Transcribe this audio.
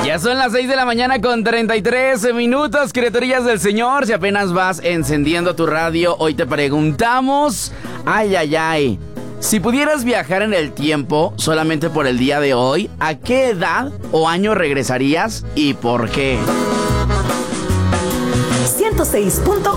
Ya son las 6 de la mañana con 33 minutos, criaturillas del Señor. Si apenas vas encendiendo tu radio, hoy te preguntamos, ay, si pudieras viajar en el tiempo solamente por el día de hoy, ¿a qué edad o año regresarías y por qué? 106.1